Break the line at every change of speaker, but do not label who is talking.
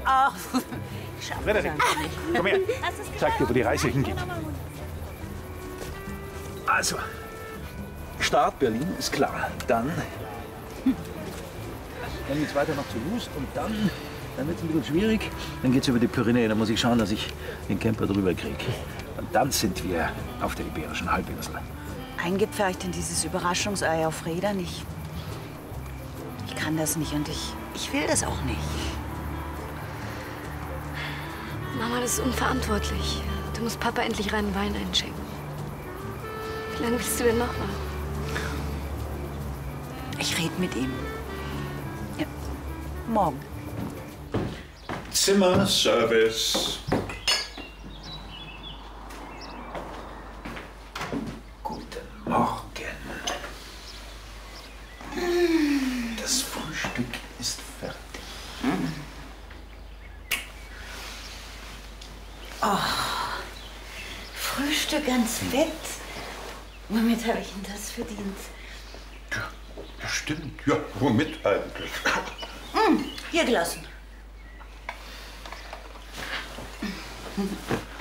Ach, ich schaff das
Frederik,
nicht.
komm her. Ich zeig dir, wo die Reise hingeht. Also, Start Berlin ist klar. Dann geht's weiter nach Toulouse und dann wird es ein bisschen schwierig. Dann geht's über die Pyrenäen. Da muss ich schauen, dass ich den Camper drüber kriege. Und dann sind wir auf der Iberischen Halbinsel.
Eingepfercht in dieses Überraschungsei auf Rädern. Ich kann das nicht und ich will das auch nicht.
Mama, das ist unverantwortlich. Du musst Papa endlich reinen Wein einschenken. Wie lange willst du denn noch warten?
Ich rede mit ihm. Ja. Morgen.
Zimmerservice.
Guten Morgen. Das Frühstück ist fertig.
Frühstück ans Bett. Womit habe ich denn das verdient?
Ja, stimmt. Ja, womit eigentlich?
Hier gelassen.